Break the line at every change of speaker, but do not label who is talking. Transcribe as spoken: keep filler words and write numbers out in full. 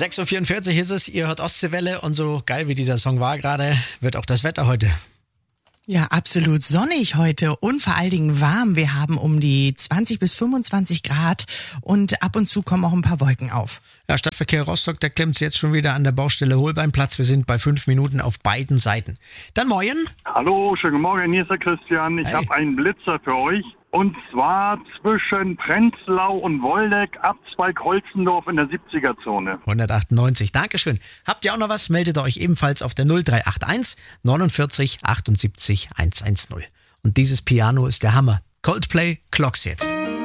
sechs Uhr vierundvierzig ist es, ihr hört Ostseewelle und so geil wie dieser Song war gerade, wird auch das Wetter heute.
Ja, absolut sonnig heute und vor allen Dingen warm. Wir haben um die zwanzig bis fünfundzwanzig Grad und ab und zu kommen auch ein paar Wolken auf.
Ja, Stadtverkehr Rostock, der klemmt jetzt schon wieder an der Baustelle Holbeinplatz. Wir sind bei fünf Minuten auf beiden Seiten. Dann morgen.
Hallo, schönen Morgen, hier ist der Christian. Ich
Hey.
habe einen Blitzer für euch. Und zwar zwischen Prenzlau und Woldeck, Abzweig Holzendorf in der siebziger-Zone.
hundertachtundneunzig, Dankeschön. Habt ihr auch noch was? Meldet euch ebenfalls auf der null drei acht eins neunundvierzig achtundsiebzig hundertzehn. Und dieses Piano ist der Hammer. Coldplay, Clocks jetzt.